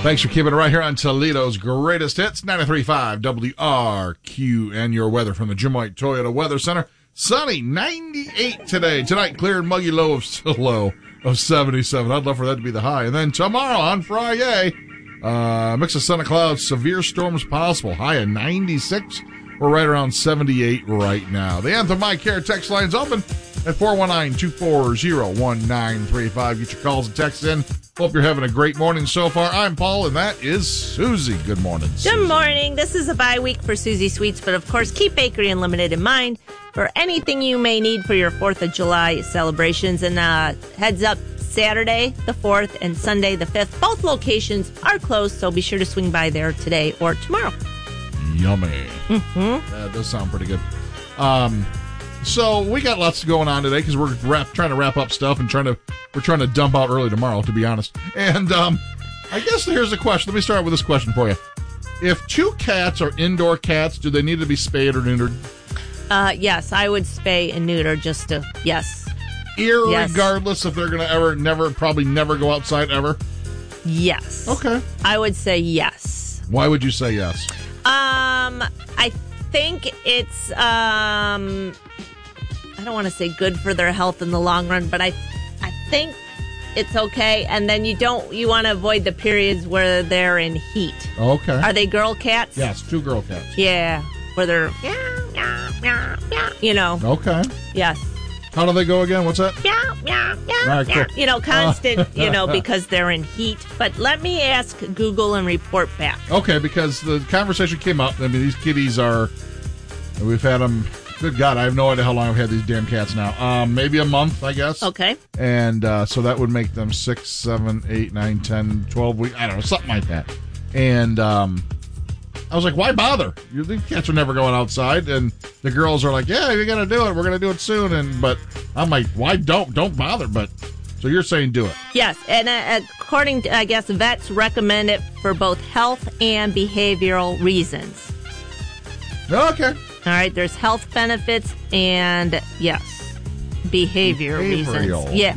Thanks for keeping it right here on Toledo's Greatest Hits, 93.5 WRQ, and your weather from the Jim White Toyota Weather Center. Sunny, 98 today. Tonight, clear and muggy, low of 77. I'd love for that to be the high. And then tomorrow on Friday, mix of sun and clouds, severe storms possible. High of 96. We're right around 78 right now. The Anthem My Care text line's open at 419-240-1935. Get your calls and texts in. Hope you're having a great morning so far. I'm Paul, and that is Susie. Good morning, Susie. Good morning. This is a bye week for Susie Sweets, but of course, keep Bakery Unlimited in mind for anything you may need for your 4th of July celebrations. And heads up, Saturday the 4th and Sunday the 5th. Both locations are closed, so be sure to swing by there today or tomorrow. Yummy. Mm-hmm. That does sound pretty good. So we got lots going on today because we're trying to wrap up stuff and we're trying to dump out early tomorrow, to be honest. And I guess here's a question. Let me start with this question for you. If two cats are indoor cats, do they need to be spayed or neutered? Yes, I would spay and neuter yes. Irregardless if they're going to probably never go outside ever? Yes. Okay. I would say yes. Why would you say yes? I think it's, I don't want to say good for their health in the long run, but I think it's okay. And then you want to avoid the periods where they're in heat. Okay. Are they girl cats? Yes, 2 girl cats. Yeah, where they're, Okay. Yes. How do they go again? What's that? Right, cool. Constant, because they're in heat. But let me ask Google and report back. Okay, because the conversation came up. I mean, these kitties we've had them, good God, I have no idea how long I've had these damn cats now. Maybe a month, I guess. Okay. And so that would make them 6, 7, 8, 9, 10, 12 weeks. I don't know, something like that. And I was like, why bother? These cats are never going outside. And the girls are like, yeah, you're going to do it. We're going to do it soon. But I'm like, why don't bother? But so you're saying do it. Yes. And according to, I guess, vets recommend it for both health and behavioral reasons. Okay. All right. There's health benefits and, yes, behavior reasons. Behavioral. Yeah.